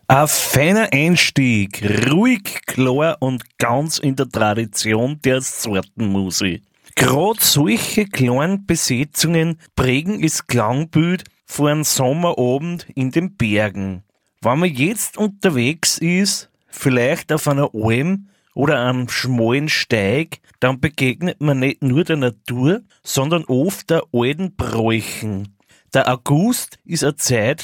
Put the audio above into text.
Ein feiner Einstieg, ruhig, klar und ganz in der Tradition der Sortenmusik. Gerade solche kleinen Besetzungen prägen das Klangbild vor einem Sommerabend in den Bergen. Wenn man jetzt unterwegs ist, vielleicht auf einer Alm oder einem schmalen Steig, dann begegnet man nicht nur der Natur, sondern oft der alten Bräuchen. Der August ist eine Zeit